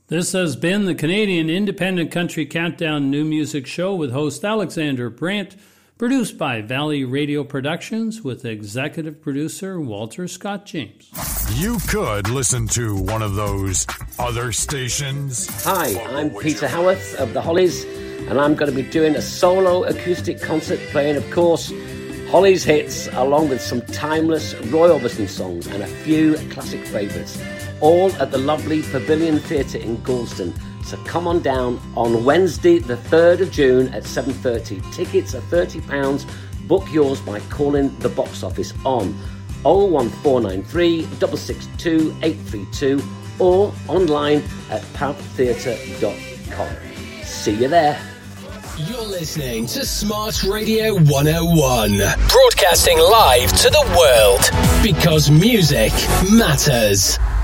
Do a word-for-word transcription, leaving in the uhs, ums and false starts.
This has been the Canadian Independent Country Countdown New Music Show with host Alexander Brandt, produced by Valley Radio Productions with executive producer Walter Scott James. You could listen to one of those other stations. Hi, I'm Peter Howarth of the Hollies, and I'm going to be doing a solo acoustic concert playing, of course, Hollies hits, along with some timeless Roy Orbison songs and a few classic favourites, all at the lovely Pavilion Theatre in Gorleston. So come on down on Wednesday the third of June at seven thirty. Tickets are thirty pounds. Book yours by calling the box office on oh one four nine three, six six two, eight three two or online at pav theatre dot com. See you there. You're listening to Smart Radio one oh one, broadcasting live to the world, because music matters.